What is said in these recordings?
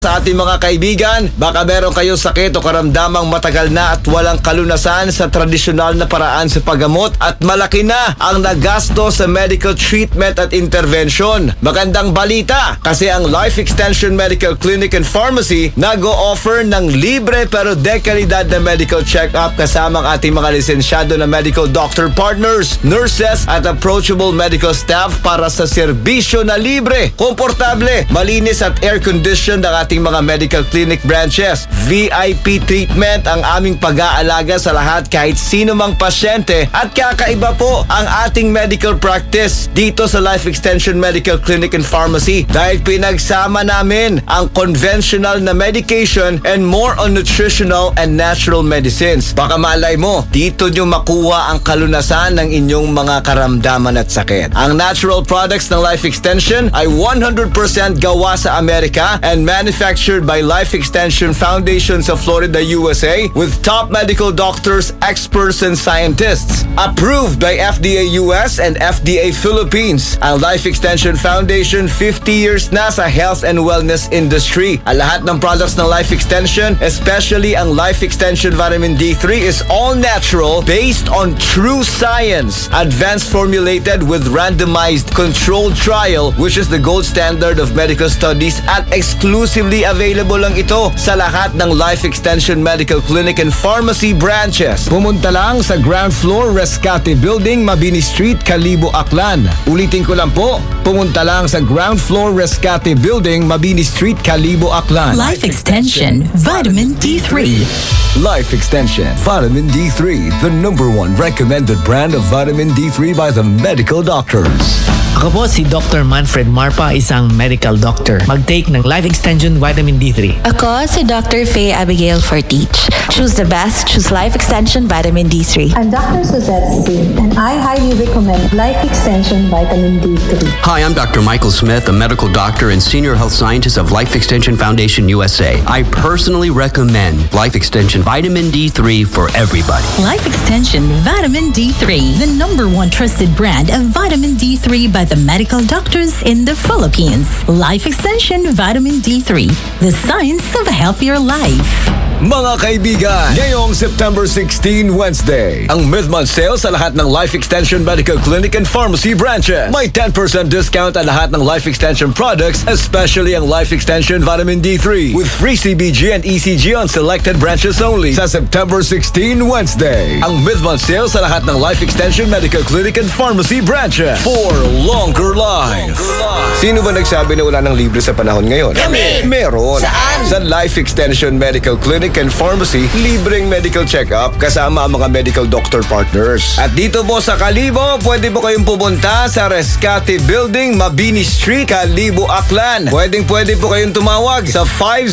Sa ating mga kaibigan, baka meron kayong sakit o karamdamang matagal na at walang kalunasan sa tradisyonal na paraan sa paggamot at malaki na ang nagasto sa medical treatment at intervention. Magandang balita kasi ang Life Extension Medical Clinic and Pharmacy nag-o-offer ng libre pero dekalidad na medical check-up kasama ang ating mga lisensyado na medical doctor partners, nurses at approachable medical staff para sa serbisyo na libre, komportable, malinis at air-conditioned ang ating mga medical clinic branches. VIP treatment ang aming pag-aalaga sa lahat kahit sino mang pasyente at kakaiba po ang ating medical practice dito sa Life Extension Medical Clinic and Pharmacy dahil pinagsama namin ang conventional na medication and more on nutritional and natural medicines. Baka malay mo, dito nyo makuha ang kalunasan ng inyong mga karamdaman at sakit. Ang natural products ng Life Extension ay 100% gawa sa Amerika and manufactured by Life Extension Foundations of Florida, USA with top medical doctors, experts, and scientists. Approved by FDA US and FDA Philippines. Ang Life Extension Foundation 50 years na sa health and wellness industry. Ang lahat ng products ng Life Extension, especially ang Life Extension Vitamin D3 is all natural based on true science. Advanced formulated with randomized controlled trial which is the gold standard of medical studies at exclusively available lang ito sa lahat ng Life Extension Medical Clinic and Pharmacy branches. Pumunta lang sa ground floor Rescate Building, Mabini Street, Kalibo, Aklan. Ulitin ko lang po, pumunta lang sa ground floor Rescate Building, Mabini Street, Kalibo, Aklan. Life Extension Vitamin D3. Life Extension Vitamin D3, the #1 recommended brand of vitamin D3 by the medical doctors. Ako po si Dr. Manfred Marpa, isang medical doctor. Mag-take ng Life Extension Vitamin D3. Ako si Dr. Faye Abigail Fortich. Choose the best. Choose Life Extension Vitamin D3. I'm Dr. Suzette C. and I highly recommend Life Extension Vitamin D3. Hi, I'm Dr. Michael Smith, a medical doctor and senior health scientist of Life Extension Foundation USA. I personally recommend Life Extension Vitamin D3 for everybody. Life Extension Vitamin D3, the #1 trusted brand of vitamin D3 by the medical doctors in the Philippines. Life Extension Vitamin D3, the science of a healthier life. Mga kaibigan, ngayong September 16, Wednesday, ang mid-month sale sa lahat ng Life Extension Medical Clinic and Pharmacy branches. May 10% discount ang lahat ng Life Extension products, especially ang Life Extension Vitamin D3 with free CBG and ECG on selected branches only sa September 16, Wednesday. Ang mid-month sale sa lahat ng Life Extension Medical Clinic and Pharmacy branches for longer life. Sino ba nagsabi na wala ng libre sa panahon ngayon? Kami! Meron! Saan? Sa Life Extension Medical Clinic and Pharmacy, libreng medical check-up kasama ang mga medical doctor partners. At dito po sa Kalibo, pwede po kayong pumunta sa Rescate Building, Mabini Street, Kalibo, Aklan. Pwede po kayong tumawag sa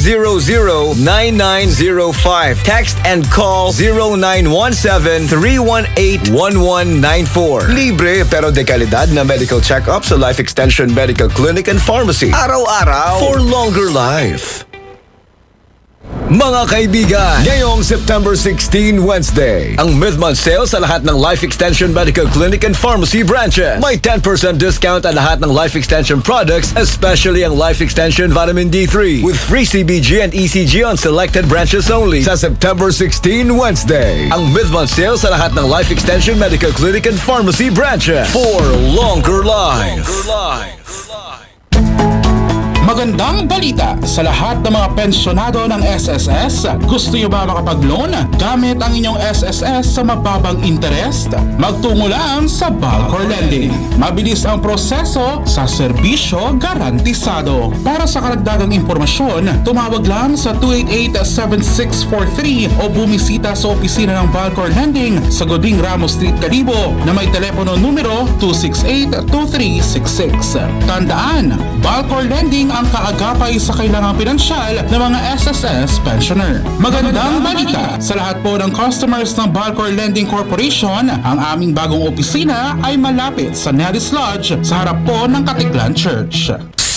500-9905. Text and call 0917-318-1194. Libre pero dekalidad na medical check-up sa Life Extension Medical Clinic and Pharmacy. Araw-araw for longer life. Mga kaibigan, ngayong September 16, Wednesday, ang mid-month sale sa lahat ng Life Extension Medical Clinic and Pharmacy branches. May 10% discount ang lahat ng Life Extension products, especially ang Life Extension Vitamin D3 with free CBG and ECG on selected branches only sa September 16, Wednesday. Ang mid-month sale sa lahat ng Life Extension Medical Clinic and Pharmacy branches for longer life. Magandang balita sa lahat ng mga pensyonado ng SSS. Gusto niyo ba makapag-loan gamit ang inyong SSS sa mababang interest? Magtungo lang sa Balcor Lending. Mabilis ang proseso sa serbisyo garantisado. Para sa karagdagang impormasyon, tumawag lang sa 288-7643 o bumisita sa opisina ng Balcor Lending sa Goding Ramos Street, Kalibo na may telepono numero 268-2366. Tandaan, Balcor Lending ang kaagapay sa kailangang pinansyal ng mga SSS pensioner. Magandang balita sa lahat po ng customers ng Balcor Lending Corporation. Ang aming bagong opisina ay malapit sa Nellis Lodge sa harap po ng Katiklan Church.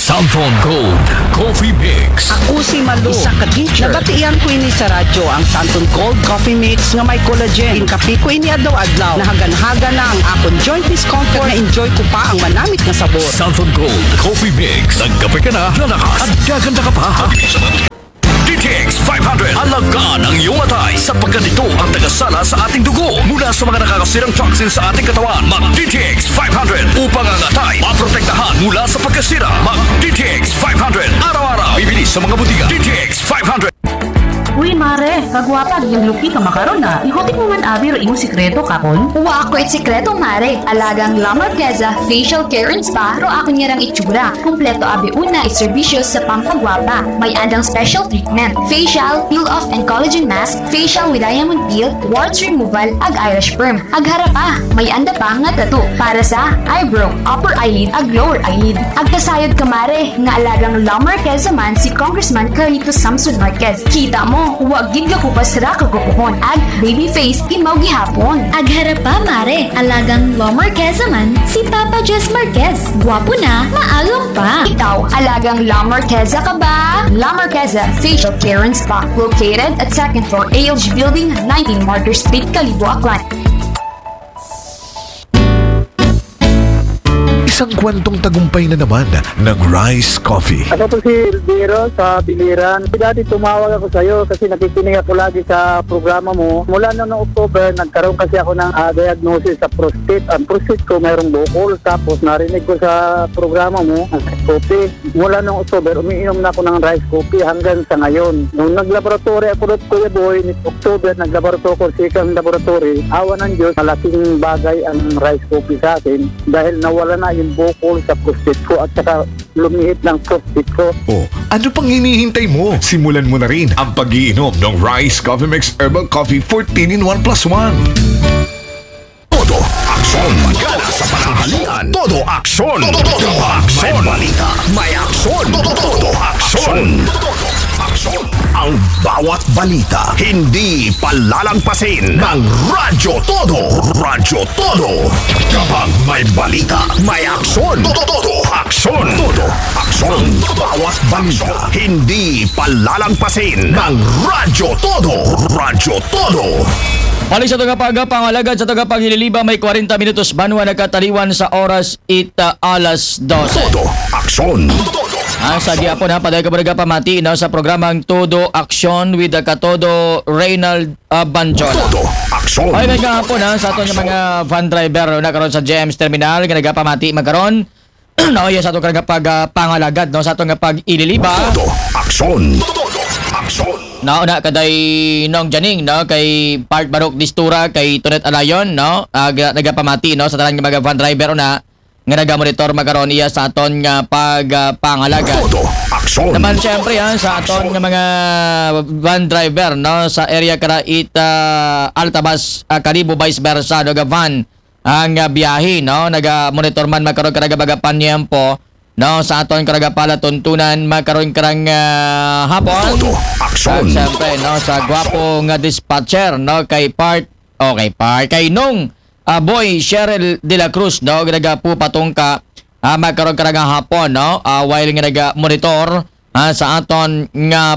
Southern Gold Coffee Mix. Ako si Malu, isa ka teacher. Nabatian ko ini sa radyo ang Santon Gold Coffee Mix nga may collagen. Inkapi ko ini adlaw-adlaw. Nahagan-haga na ang akong joint discomfort na enjoy ko pa ang manamit na sabor. Southern Gold Coffee Mix. Nagkape ka na, lalakas at gaganda ka pa. DTX 500. Alagaan ang iyong atay sapagkat ito ang tagasala sa ating dugo mula sa mga nakakasirang toxins sa ating katawan. Mag DTX 500 upang ang atay maprotektahan mula sa pagkasira. Mag DTX 500. Araw-araw. Bibili sa mga butika. DTX 500. Uy, mare, kagwapag yung lupi ka makaroon na. Ihotik mo man abi ro imong sikreto kakon. Wa ako it sikreto, mare. Alagang La Marqueza Facial Care and Spa ro ako niyarang itsura. Kompleto abi una iservisyo sa pampagwapa. May andang special treatment. Facial, peel-off and collagen mask, facial with diamond peel, warts removal, ag Irish perm. Ag harapa, may anda pa nga tattoo para sa eyebrow, upper eyelid, ag lower eyelid. Ag kasayod ka, mare, nga alagang La Marqueza man si Congressman Carlito Samson Marquez. Kita mo, huwag gid ka kupas ra kagupuhon. Ag baby face imaw gihapon. Ag harapa, mare, alagang La Marqueza man si Papa Jess Marquez. Gwapo na, maalam pa. Ikaw, alagang La Marqueza ka ba? La Marqueza Facial Care and Spa, located at 2nd floor ALG Building, 19 Martyr Street, Calibo, Aklan. Isang kwentong tagumpay na naman ng Rice Coffee. Ako po si Elviro sa Biliran. Dati tumawag ako sa iyo kasi nakikinig ako lagi sa programa mo. Mula noong October, nagkaroon kasi ako ng diagnosis sa prostate. Ang prostate ko mayroong bukol. Tapos narinig ko sa programa mo ang Rice Coffee. Mula noong October, umiinom na ako ng Rice Coffee hanggang sa ngayon. Nung naglaboratory ako doon, Kuya Boy, ni October, naglaboratory ko sa isang laboratory. Awa ng Diyos, malaking bagay ang Rice Coffee sa akin dahil nawala na yung bukol sa prostate ko at saka lumiit ng prostate ko. Oh, ano pang hinihintay mo? Simulan mo na rin ang pag-iinom ng Rice Coffee Mix Herbal Coffee 14 in 1 plus 1. Todo aksyon. Magana sa pananghalian. Todo aksyon. Todo aksyon. May balita. May aksyon. Todo aksyon. Aksyon. Ang bawat balita hindi palalampasin ng Radyo Todo. Radyo Todo. Kapag may balita, may aksyon. Todo aksyon. Todo aksyon. Bawat balita hindi palalampasin ng Radyo Todo. Radyo Todo. Balik sa pangalagan sa tagapagililiba may 40 minutos banwa nagkataliwan sa oras alas 12. Todo aksyon. Sa gihapon paday ka ba pamati sa programang Todo Aksyon with Katodo Reynald Banjola. Todo aksyon. Ay gahapon sa aton mga van driver na karon sa GM's Terminal nga nagapamati magkaron. Iya sa aton pangalagad sa aton nga pag-ililiba. Todo aksyon. Todo aksyon. Nauna kaday nong janing kay Part Barok Distura kay Tonet Alayon nagapamati sa tanan nga mga van driver nga nagamonitor magkaroon iya sa aton nga pagpangalaga. Todo aksyon. Naman syempre sa aton nga mga van driver sa area Karait Altabas Karibo vice versa nga van ang biyahe nagamonitor man magkaroon karaga bagapan niyempo sa aton karaga pala tuntunan magkaroon karang hapon. Todo aksyon. Syempre sa gwapo nga dispatcher kay kay Nong Boy Cheryl De La Cruz ginagapo patong ka magkaroon ka nga hapon while nga monitor sa aton nga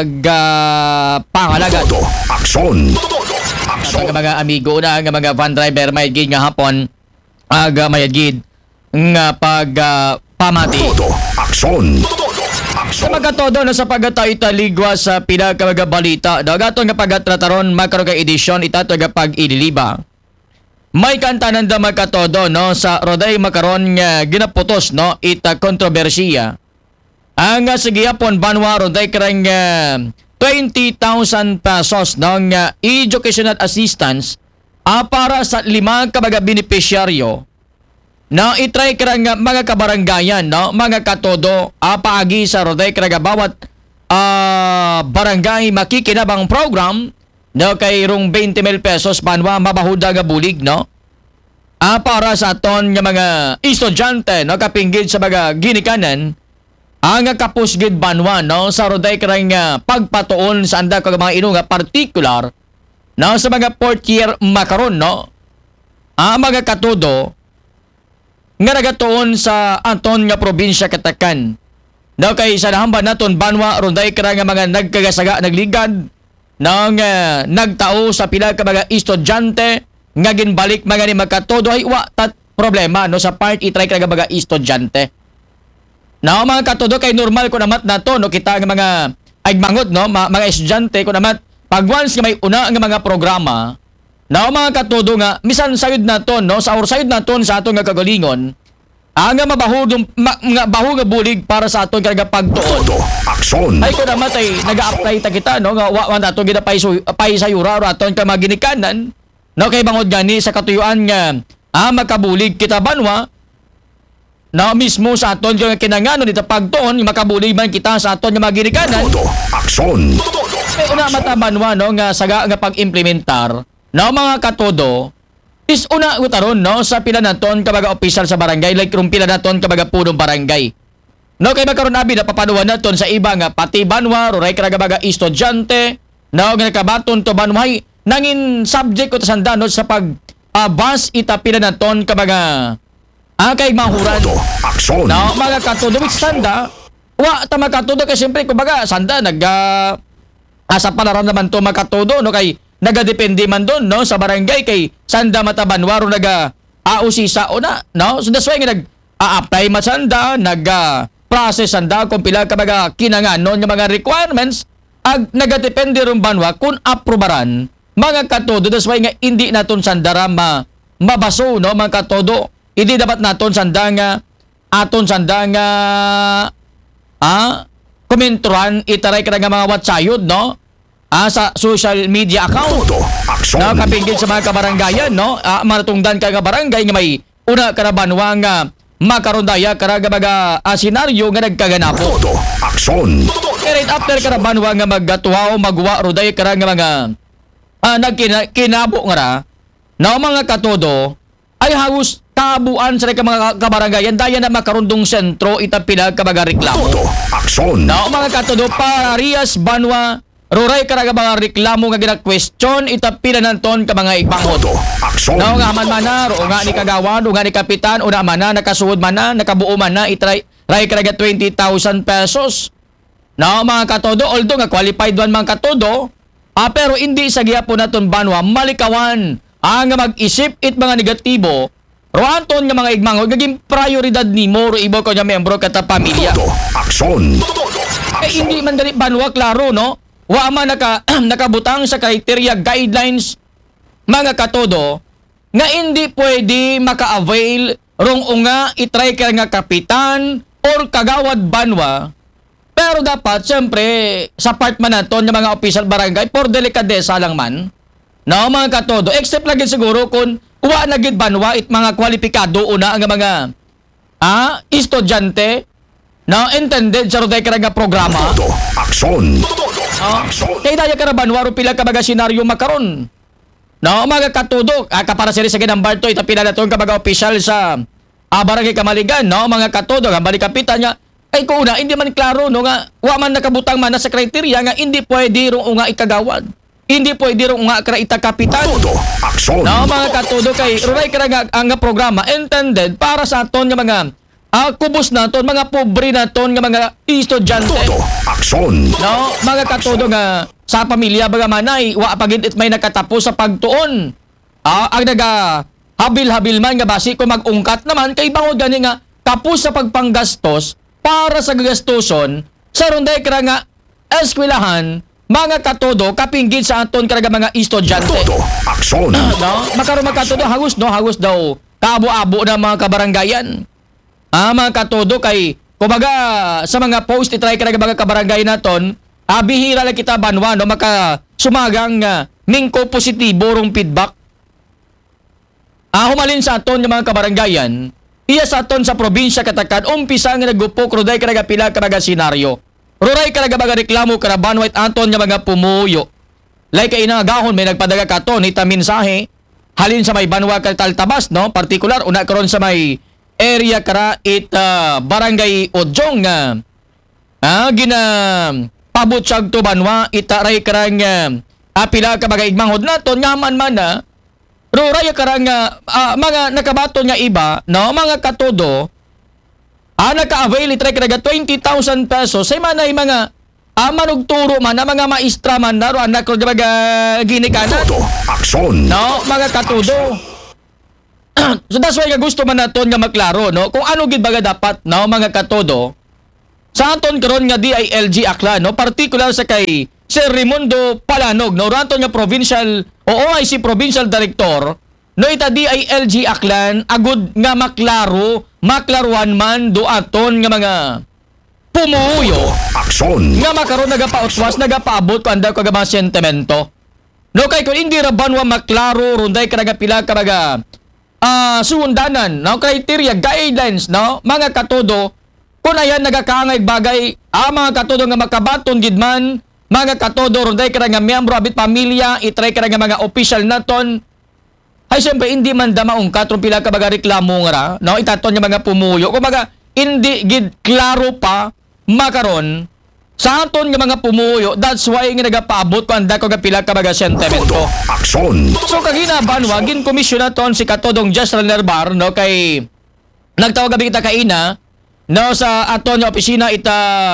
pangalaga. Todo aksyon. Aksyon. Nga mga amigo nga mga van driver may gid nga hapon mayad gid nga pamati. Todo aksyon. Sa magkatodo sa pagkataitaligwa sa pinakabalita gato nga pagkatrataron magkaroon ka edisyon itato nga pag-ililiba. May kanta nanda magkatodo sa Roday makaron nga ginaputos ita kontrobersiya. Ang sigiyapon banwa Roday karang 20,000 pesos ng educational assistance para sa 5 kabaga beneficiaryo na itry karang mga kabaranggayan mga katodo paagi sa Roday karang bawat barangay makikinabang program kay rong 20,000 pesos banwa mabahuda nga bulig para sa aton nga mga estudyante kapinggid sa mga ginikanan ang kapusgid banwa sa Roday karang pagpatuon sa anda kag mga ino nga particular sa mga 4th year makaron mga katudo nga nagatuon sa aton nga probinsya Katakan No kay sa nahamban naton banwa ronday kara nga mga nagkagasaga nagligad nang nagtao sa pila ka mga estudyante nga ginbalik mga ni magkatodo ay wa tat problema no sa part itry ka mga estudyante. No mga katodo kay normal ko namat nato no kita nga mga agmangot no mga estudyante ko namat pag once nga may una nga mga programa no mga katodo nga bisan sayod naton no sa sayod naton sa aton nga kagalingon nga mabaho nga bulig para sa aton nga pagtuon. Aksyon. Ay ko naman ay nag-a-apply ta kita no nga wa man aton gina pay sayura aton ka maginikanan no kay bangod gani sa katuyuan nga makabulig kita banwa na mismo sa aton nga kinangano dito pagtuon makabulig man kita sa aton nga maginikanan. Aksyon. Kay una mata banwa no nga saga nga pag-implementar no mga katodo is una utaron no sa pila naton kabaga official sa barangay like kung pila naton kabaga punong barangay. No kay magkaron abi na papanuwan naton sa iba nga pati banwa ruray kabaga estudyante no nga nakabaton to banway nangin subject ko ta sanda no sa pag bus ita pila naton kabaga kay mahuran. No mga katodo with sanda wa ta makatodo kay siyempre kumbaga sanda asa palaran naman to makatodo no kay nagadepende man doon no sa barangay kay sanda matabanwaro usisa una no so that's why nga nag-apply masanda process sanda kung pila ka baga kinanganon nga mga requirements ag nagadepende ron banwa kung aprobaran mga katodo. That's why nga hindi naton sandara mabaso no mga katodo hindi dapat naton sanda nga komenturan itaray ka nga mga watsayod no sa social media account. No, kapinggit sa mga kabaranggayan, no? Maratungdan ka nga barangay nga may una karabanwa nga makarondaya karaga baga senaryo nga nagkaganapo. Aksyon. Right after karabanwa nga magatuwa o magwa roday karaga mga nagkinabo nga ra, no mga katodo ay halos kabuan sa mga kabaranggayan daya na makarundong sentro itapila kabaga reklamo. Aksyon. No mga katodo parehas banwa ruray karaga mga reklamo nga gina-question itapila nanton ka mga igbanghod. No nga man mana ro nga ni kagawan o nga ni kapitan o na mana nakasuod mana nakabuo mana itry karaga 20,000 pesos. No mga katodo although nga qualified man mga katodo pero hindi sa giya po naton banwa malikawan nga mag-isip it mga negatibo ro anton nga mga igbanghod gaging prioridad nimo ro ibo ko nga membro kata pamilya. Aksyon. Hindi man dali banwa klaro no wa man nakabutang sa criteria guidelines mga katodo nga hindi pwede maka-avail rong unga itry ka nga kapitan or kagawad banwa pero dapat siyempre sa part man naton ng mga official barangay for delikadesa lang man no mga katodo except lagi siguro kung wa na gid banwa it mga kwalipikado una ang mga estudyante no intended sa roday ka nga programa. Aksyon. Kaya daya karabanwaro pila ka baga senaryo makaron. No, mga katudo, kapara sila sa ginambar to, itapila na to ka baga official sa barangay Kamaligan, no, mga katudo, ang balik kapitan niya, ay ko una, hindi man klaro, no, nga, wa man nakabutang man na sa kriteria nga, hindi pwede rong unga ikagawad. Hindi pwede rong unga ita kapitan. No, mga katudo, kay ruray ka nga ang programa intended para sa aton nga mga kubos naton mga pobre naton nga mga estudyante. Aksyon. No, mga katodo nga sa pamilya baga manay wa pagid it may nakatapos sa pagtuon. Ang naga habil-habil man nga basi ko mag-ungkat naman kay bangod gani nga tapos sa pagpanggastos para sa gastuson sa ronday kra nga eskwelahan mga katodo kapinggid sa aton karaga mga estudyante. Aksyon. No, makaron magkatodo hagos daw kaabo-abo na mga kabaranggayan. Mga katodo kay kumbaga sa mga post itry ka mga kabarangay naton bihira lang kita banwa no maka sumagang mingko positibo rong feedback humalin sa aton ng mga kabaranggayan iya sa aton sa probinsya katakan umpisa nga nagupok ruday ka pila ka mga senaryo ruray ka mga reklamo ka banwa it aton nga mga pumuyo like kay gahon may nagpadaga katon ita mensahe halin sa may banwa ka Taltabas no particular una karon sa may area kara barangay Odyong gina pabutsag to banwa itaray karang pila ka bagay igmanghod naton ngaman man ruray karang mga nakabaton nga iba no mga katodo naka-avail itry karaga 20,000 pesos say manay mga manugturo man na mga maestra man naro anak ko mga ginikanan. Todo aksyon. No, mga katudo. So that's why gusto man naton nga maklaro no kung ano gid baga dapat no mga katudo sa aton karon nga DILG Aklan no particular sa kay Sir Raimundo Palanog no raton nga provincial o OIC provincial director no ita DILG Aklan agud nga maklaruan man do aton nga mga pumuyo aksyon nga makaron nagapautwas nagapaabot ko anda ko mga sentimento no kay kung hindi ra banwa maklaro runday ka nagapila ka mga suundanan no criteria guidelines no mga katudo kung ayan nagakangay bagay mga katudo nga makabaton gid man mga katudo runday ka nga miyembro abit pamilya itry ka nga mga official naton ay siyempre hindi man damaong katron pila ka mga reklamo nga no itaton nga mga pumuyo kung mga hindi gid klaro pa makaron sa aton nga mga pumuyo that's why nga nagapaabot ko anda ko nga pila ka mga sentimento aksyon. so kagina banwa gin komisyon naton si Katodong Justral Nerbar no kay nagtawag abi kita kaina no sa aton nga opisina ita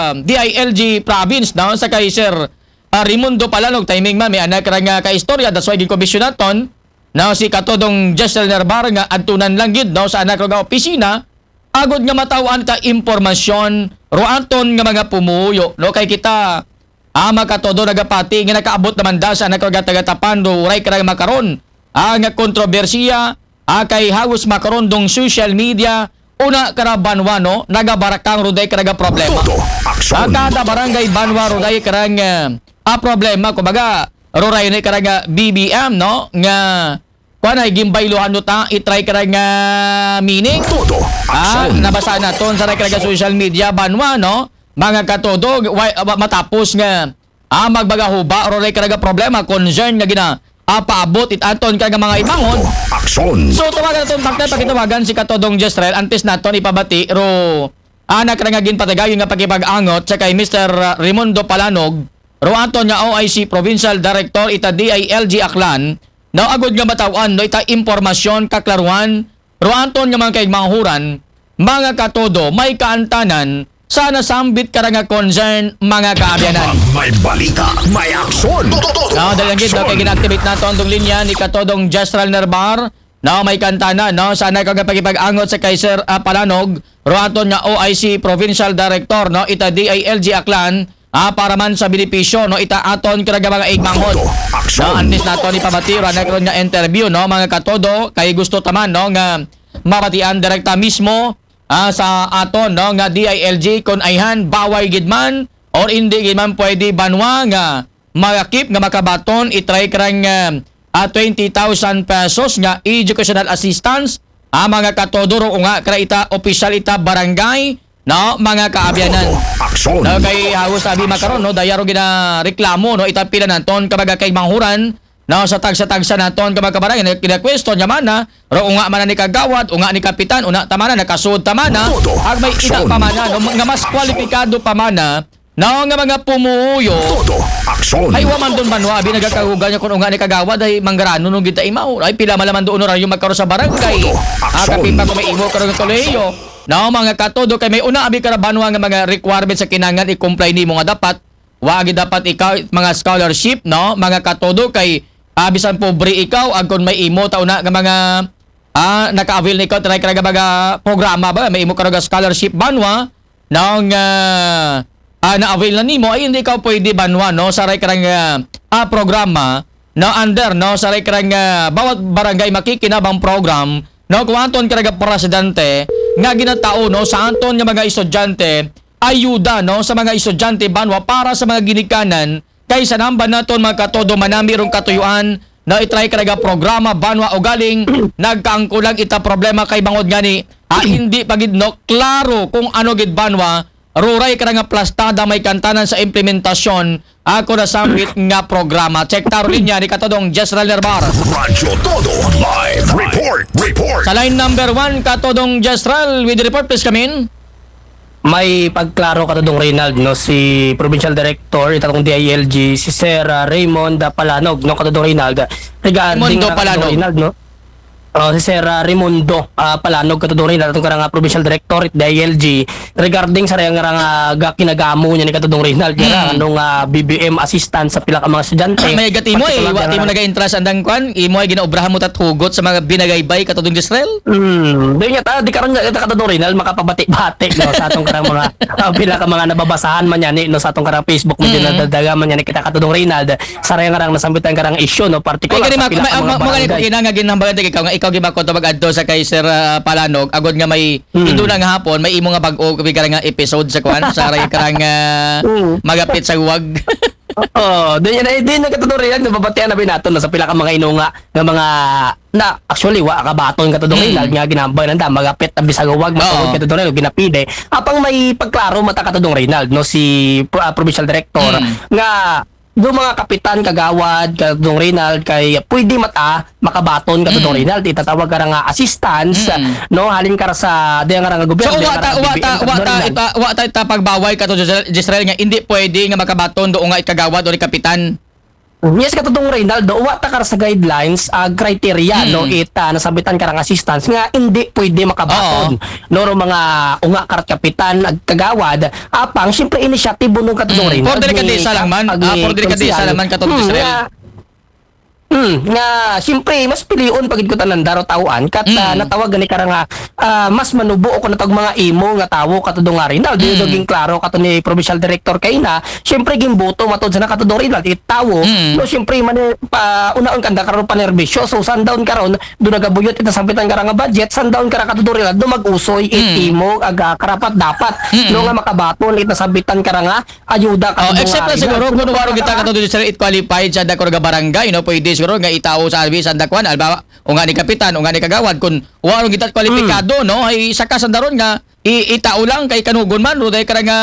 DILG province no sa kay Sir Raimundo Palanog timing man may anak ra nga ka istorya that's why gin komisyon naton no si Katodong Justral Nerbar nga adtunan lang gid no sa anak ra nga opisina agod nga matawan ta impormasyon roaton nga mga pumuyo no kay kita makatodo nagapati nga nakaabot naman da sa nagkagatapan do ray kay makaron ang kontrobersiya kay hagos makaron dong social media una karabanwa no nagabarakang ruday karaga problema kada barangay banwa ruday karang problema kumbaga ruray ni karaga BBM no nga kuanay gimbailuhan no ta itry karang meaning nabasa naton sa karaga social media banwa no mga katodo matapos nga magbagahuba or karaga problema concern nga gina paabot itaton karaga mga ibangon aksyon. so tuwagan naton partner pakitawagan si Katodong Justral antes naton ipabati ro anak ra nga ginpatagayong nga pagipag-angot sa kay Mr. Raimundo Palanog ro aton nga OIC provincial director ita DILG Aklan no agud nga matawan no ita impormasyon kaklaruan ro aton nga mga kaigmanghuran mga katodo may kaantanan sana sambit ka nga concern mga kaabyanan. May balita, may aksyon. Dahil gid kay ginactivate naton tong linya ni Katodong Justral Nerbar no may kantana no sana ka pagipag-angot sa kay Sir Palanog ro aton nga OIC provincial director no ita DILG Aklan para man sa benepisyo no ita aton karaga mga igmanghod no antes naton ipabati ro na nga interview no mga katodo kay gusto taman no nga mabatian direkta mismo sa aton no nga DILG kung ayhan baway gid man or hindi gid man pwede banwa nga makakip nga makabaton itry karang 20,000 pesos nga educational assistance mga katodoro nga kra ita official ita barangay no mga kaabyanan no kay hagos abi makaron no dayaro gina reklamo no ita pila naton kabaga kay manghuran no sa tagsa naton kabaga barangay kina question yaman na ro nga man ni kagawad unga ni kapitan una tamana nakasud tamana ag may ita pamana no nga mas kwalipikado pamana no nga mga pumuyo ay waman doon banwa abi nagakahugan niya kung unga ni kagawad ay manggarano nung kita imaw ay pila malaman doon ra yung magkaro sa barangay kapit pa ko may imo karon ng kolehiyo no mga katodo kay may una abi karabanwa nga mga requirements sa kinangan i-comply nimo nga dapat wagi dapat ikaw mga scholarship no mga katodo kay bisan pobre ikaw agkon may imo ta una nga mga naka-avail ni ikaw try ka mga programa ba may imo karon scholarship banwa no nga na-avail na nimo ay hindi ka pwede banwa no sa ray karang programa no under no sa ray karang bawat barangay makikinabang program no kung anton karaga presidente nga ginatao no sa anton nga mga estudyante ayuda no sa mga estudyante banwa para sa mga ginikanan kay sa namba naton mga katodo manami rong katuyuan na itry karaga programa banwa o galing nagkaangkulang ita problema kay bangod gani hindi pagid no klaro kung ano gid banwa ruray ka nga plastada may kantanan sa implementasyon ako na sambit nga programa. Check taro linya ni Katodong Justral Nerbar. Radyo Todo Live Report. Sa line number 1, Katodong Justral with the report please come in. May pagklaro Katodong Reynald no si Provincial Director itatong DILG si Sir Raymond Palanog no Katodong Reynald regarding Palanog Reynald no Si Sir Raimundo Palanog katudong rin atong karang provincial director at DILG regarding sa nga kinagamo niya ni katudong Rinald anong BBM assistant sa pila ka mga estudyante. May gati mo wati mo naga-interest andang kwan, imo ay ginaobrahan mo tathugot sa mga binagaybay katudong Israel? Di nga di karon nga katudong Rinald makapabati-bati no sa atong karang mga pila ka mga nababasahan man yan no sa atong karang Facebook mo dinadadaga man yan kita katudong Rinald sa karang nasambitan karang issue no particular sa pila ka mga barangay. Kinangagin nang ikaw gibako to mag-adto sa kay Sir Palanog agod nga may induna nga hapon may imo nga bag-o nga episode sa kwan sa ray karang magapit sa huwag. Din na katudong Rinald nababatian na binaton no sa pila ka mga inunga nga mga na actually wa ka baton katudong Rinald nga ginambay nanda magapit na bisag huwag matungod katudong Rinald ginapide apang may pagklaro mata katudong Rinald no si provincial director nga do mga kapitan kagawad katudong Rinald kay pwede makabaton katudong Rinald itatawag ka nga assistance no halin ka sa diyan nga gobyerno so wata pagbaway katudong Israel nga hindi pwede nga makabaton do nga ikagawad o kapitan. Yes, katudong Rinald, wata ka sa guidelines, criteria, no, nasabitan ka ng assistance, nga hindi pwede makabaton. No, mga unga karat kapitan, kagawad, apang, siyempre, inisyatibo nung katudong Rinald. For delikadesa lang man, katudong Israel. Nga siyempre mas pilion pagid ko tanan daro tawaan kat natawag gani kara nga mas manubo ko natag mga imo nga tawo katudong Rinald duging klaro kato ni provincial director kay na siyempre gimboto matod sa katudong Rinald tawo no siyempre man unaon kanda karon panerbisyo so sundown karon do nagabuyot ita sambitan kara nga budget sundown kara katudong Rinald do mag-usoy imo karapat dapat no nga makabaton ita sambitan kara nga ayuda katudong except na siguro kung waro kita katudong Israel it qualified sa dako nga barangay no pwede siguro nga itawo sa albi sa dakwan alba o nga ni kapitan o nga ni kagawad kun waro kita kwalipikado no ay saka sandaron nga itao lang kay kanugon man o dahil ka nga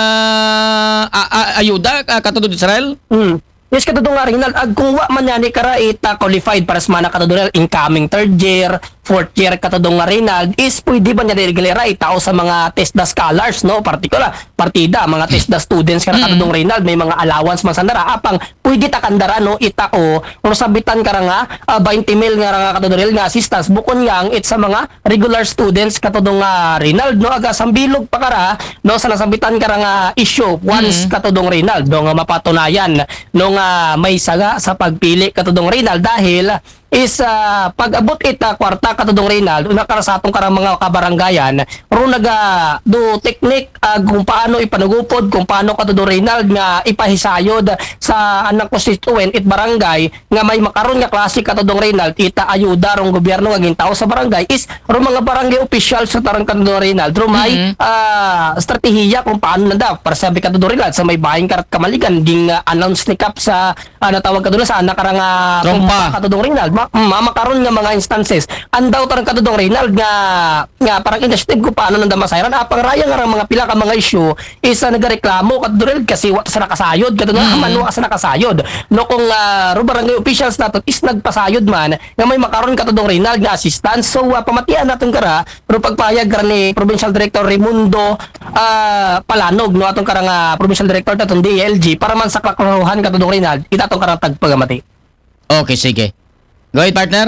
ayuda katudong Israel. Yes, katudong Rinald kung wa man yani kara ita qualified para sa mana katudong incoming third year, fourth year katudong Rinald is pwede ba niya regular itao sa mga TESDA scholars no particular partida mga TESDA students kara katudong Rinald may mga allowance man sandara apang pwede ta kandara no itao kung sabitan kara nga 20 mil nga katudong nga assistance bukon yang it sa mga regular students katudong Rinald no aga sambilog pa kara no sa nasabitan kara nga issue once katudong Rinald no nga mapatunayan no nga may saga sa pagpili katudong Rinald dahil is pag-abot ita kwarta katudong Rinald una kara sa atong karang mga kabaranggayan ro naga do technique kung paano ipanugupod kung paano katudong Rinald nga ipahisayod sa anang constituent it barangay nga may makaron nga klase katudong Rinald ita ayuda rong gobyerno nga gintaw sa barangay is ro mga barangay official sa tarang katudong Rinald ro may strategiya kung paano nanda para sabi katudong Rinald sa may bahin karat kamaligan ging announce ni Kap sa natawag katudong sa anak karang katudong Rinald makaroon nga mga instances andaw tarang katudong Rinald nga parang initiative ko paano nanda masayran apang raya nga mga pila ka mga issue isa nagareklamo katudong Rinald kasi wa sa nakasayod katudong manwa sa nakasayod no kung barangay officials naton is nagpasayod man nga may makaroon katudong Rinald nga assistance so pamatian naton kara pero pagpayag kara ni provincial director Raimundo Palanog no atong karang provincial director naton DLG para man sa kaklaruhan katudong Rinald itatong karang tagpagamati. Okay, sige. Go ahead, partner.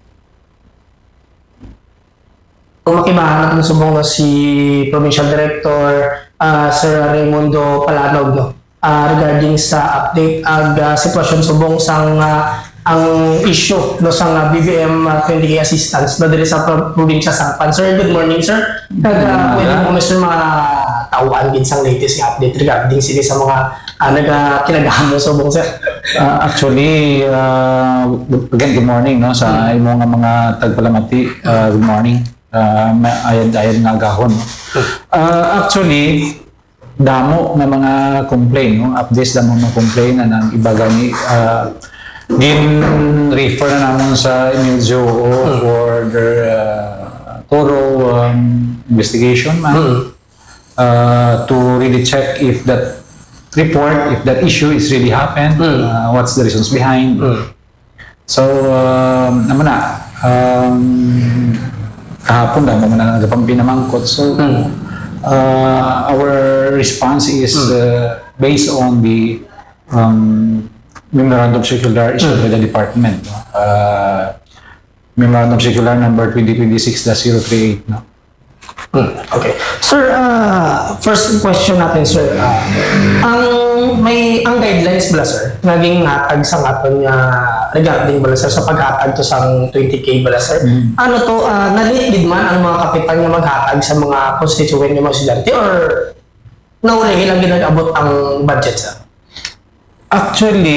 Kung makibahan natin subong na si Provincial Director Sir Raimundo Palanog no? Regarding sa update ag sitwasyon subong sang ang issue no sang BBM 20K assistance no diri sa probinsya sa Sampan. Sir, good morning sir. Pwede mo Mr. mga tauan din sang latest update regarding sila sa mga kinagahan mo subong sir. Actually, again, good morning no sa imo nga mga tagpalamati. Good morning. Ayan nga gahon. Actually, damo na mga complaint no updates damo mga complaint na nang iba gani refer na namon sa MLGO for their thorough investigation man to really check if that report, if that issue is really happened, what's the reasons behind. So, naman na, kahapon na, naman na nagapang pinamangkot. So, our response is based on the memorandum circular issued by the department. Memorandum Circular number 2026-038, no? Okay. Sir, first question natin, sir. Ang guidelines bala, sir, naging natag sa aton regarding bala, sir, sa paghatag to sang 20K bala, sir. Ano to, nalit man ang mga kapitan nga maghatag sa mga constituent ng mga estudyante or nauli lang ginag-abot ang budget, sir? Actually,